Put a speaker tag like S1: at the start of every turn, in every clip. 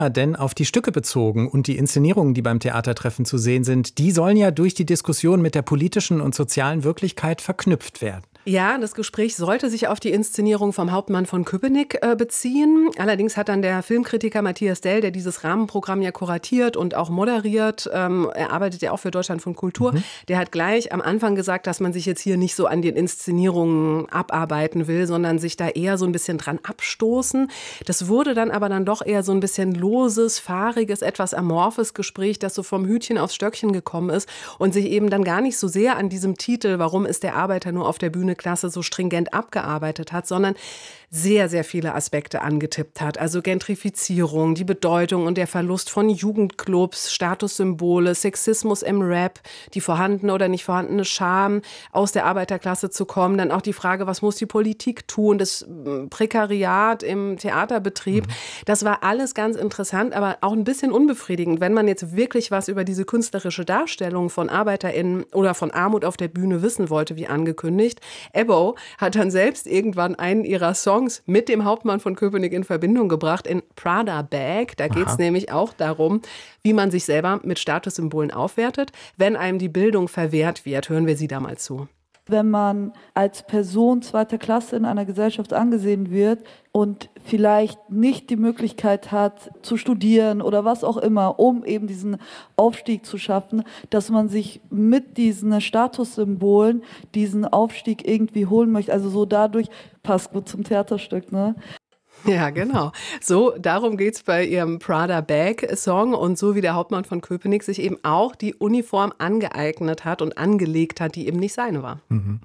S1: Denn auf die Stücke bezogen und die Inszenierungen, die beim Theatertreffen zu sehen sind, die sollen ja durch die Diskussion mit der politischen und sozialen Wirklichkeit verknüpft werden.
S2: Ja, das Gespräch sollte sich auf die Inszenierung vom Hauptmann von Köpenick beziehen. Allerdings hat dann der Filmkritiker Matthias Dell, der dieses Rahmenprogramm ja kuratiert und auch moderiert, er arbeitet ja auch für Deutschlandfunk Kultur, der hat gleich am Anfang gesagt, dass man sich jetzt hier nicht so an den Inszenierungen abarbeiten will, sondern sich da eher so ein bisschen dran abstoßen. Das wurde dann aber doch eher so ein bisschen loses, fahriges, etwas amorphes Gespräch, das so vom Hütchen aufs Stöckchen gekommen ist und sich eben dann gar nicht so sehr an diesem Titel, warum ist der Arbeiter nur auf der Bühne Klasse so stringent abgearbeitet hat, sondern sehr, sehr viele Aspekte angetippt hat. Also Gentrifizierung, die Bedeutung und der Verlust von Jugendclubs, Statussymbole, Sexismus im Rap, die vorhandene oder nicht vorhandene Scham, aus der Arbeiterklasse zu kommen. Dann auch die Frage, was muss die Politik tun, das Prekariat im Theaterbetrieb. Das war alles ganz interessant, aber auch ein bisschen unbefriedigend, wenn man jetzt wirklich was über diese künstlerische Darstellung von ArbeiterInnen oder von Armut auf der Bühne wissen wollte, wie angekündigt. Ebbo hat dann selbst irgendwann einen ihrer Songs mit dem Hauptmann von Köpenick in Verbindung gebracht in Prada Bag. Da geht es nämlich auch darum, wie man sich selber mit Statussymbolen aufwertet, wenn einem die Bildung verwehrt wird. Hören wir sie da mal zu.
S3: Wenn man als Person zweiter Klasse in einer Gesellschaft angesehen wird und vielleicht nicht die Möglichkeit hat zu studieren oder was auch immer, um eben diesen Aufstieg zu schaffen, dass man sich mit diesen Statussymbolen diesen Aufstieg irgendwie holen möchte. Also so dadurch, passt gut zum Theaterstück, ne?
S2: Ja, genau. So, darum geht's bei ihrem Prada Bag Song und so wie der Hauptmann von Köpenick sich eben auch die Uniform angeeignet hat und angelegt hat, die eben nicht seine war.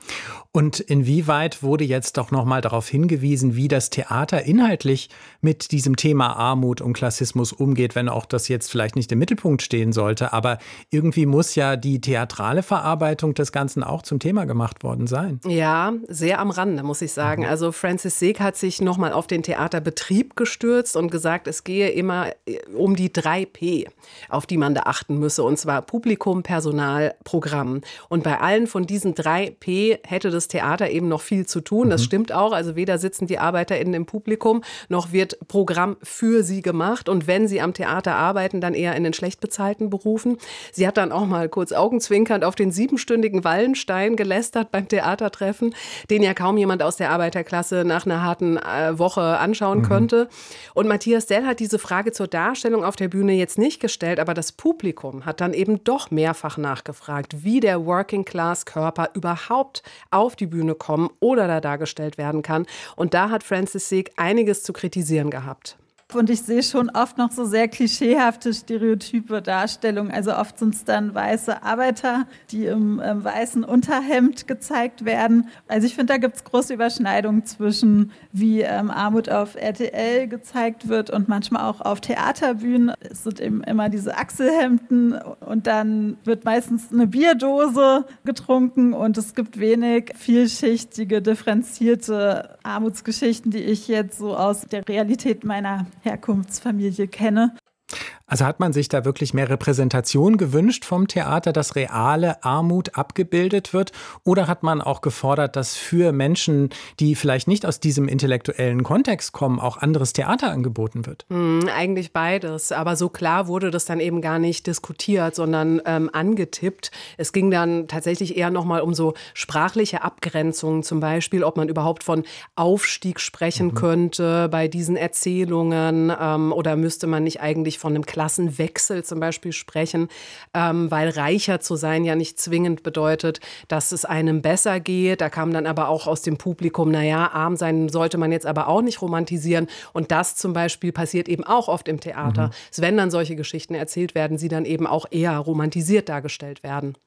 S1: Und inwieweit wurde jetzt doch nochmal darauf hingewiesen, wie das Theater inhaltlich mit diesem Thema Armut und Klassismus umgeht, wenn auch das jetzt vielleicht nicht im Mittelpunkt stehen sollte, aber irgendwie muss ja die theatrale Verarbeitung des Ganzen auch zum Thema gemacht worden sein.
S2: Ja, sehr am Rande, muss ich sagen. Also Francis Seek hat sich nochmal auf den Theaterbetrieb gestürzt und gesagt, es gehe immer um die 3P, auf die man da achten müsse, und zwar Publikum, Personal, Programm. Und bei allen von diesen 3P hätte das Theater eben noch viel zu tun. Das stimmt auch. Also weder sitzen die ArbeiterInnen im Publikum, noch wird Programm für sie gemacht. Und wenn sie am Theater arbeiten, dann eher in den schlecht bezahlten Berufen. Sie hat dann auch mal kurz augenzwinkernd auf den 7-stündigen Wallenstein gelästert beim Theatertreffen, den ja kaum jemand aus der Arbeiterklasse nach einer harten Woche anschauen könnte. Und Matthias Dell hat diese Frage zur Darstellung auf der Bühne jetzt nicht gestellt, aber das Publikum hat dann eben doch mehrfach nachgefragt, wie der Working-Class-Körper überhaupt auf die Bühne kommen oder da dargestellt werden kann. Und da hat Francis Seek einiges zu kritisieren gehabt.
S4: Und ich sehe schon oft noch so sehr klischeehafte, stereotype Darstellungen. Also oft sind es dann weiße Arbeiter, die im weißen Unterhemd gezeigt werden. Also ich finde, da gibt es große Überschneidungen zwischen, wie Armut auf RTL gezeigt wird und manchmal auch auf Theaterbühnen. Es sind eben immer diese Achselhemden und dann wird meistens eine Bierdose getrunken und es gibt wenig vielschichtige, differenzierte Armutsgeschichten, die ich jetzt so aus der Realität meiner Herkunftsfamilie kenne.
S1: Also hat man sich da wirklich mehr Repräsentation gewünscht vom Theater, dass reale Armut abgebildet wird? Oder hat man auch gefordert, dass für Menschen, die vielleicht nicht aus diesem intellektuellen Kontext kommen, auch anderes Theater angeboten wird?
S2: Eigentlich beides. Aber so klar wurde das dann eben gar nicht diskutiert, sondern angetippt. Es ging dann tatsächlich eher nochmal um so sprachliche Abgrenzungen, zum Beispiel, ob man überhaupt von Aufstieg sprechen könnte bei diesen Erzählungen oder müsste man nicht eigentlich von einem Klassenwechsel zum Beispiel sprechen, weil reicher zu sein ja nicht zwingend bedeutet, dass es einem besser geht. Da kam dann aber auch aus dem Publikum, naja, arm sein sollte man jetzt aber auch nicht romantisieren. Und das zum Beispiel passiert eben auch oft im Theater. Wenn dann solche Geschichten erzählt werden, sie dann eben auch eher romantisiert dargestellt werden.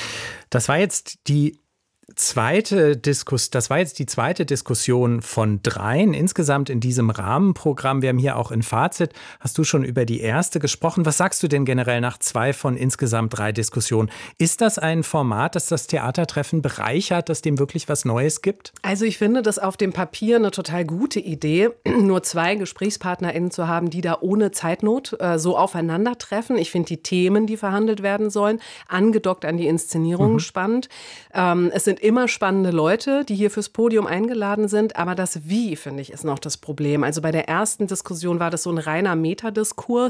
S1: Das war jetzt die zweite Diskussion von 3 insgesamt in diesem Rahmenprogramm. Wir haben hier auch ein Fazit. Hast du schon über die erste gesprochen? Was sagst du denn generell nach 2 von insgesamt 3 Diskussionen? Ist das ein Format, das das Theatertreffen bereichert, das dem wirklich was Neues gibt?
S2: Also ich finde das auf dem Papier eine total gute Idee, nur 2 GesprächspartnerInnen zu haben, die da ohne Zeitnot so aufeinandertreffen. Ich finde die Themen, die verhandelt werden sollen, angedockt an die Inszenierung spannend. Es sind immer spannende Leute, die hier fürs Podium eingeladen sind, aber das Wie, finde ich, ist noch das Problem. Also bei der ersten Diskussion war das so ein reiner Metadiskurs.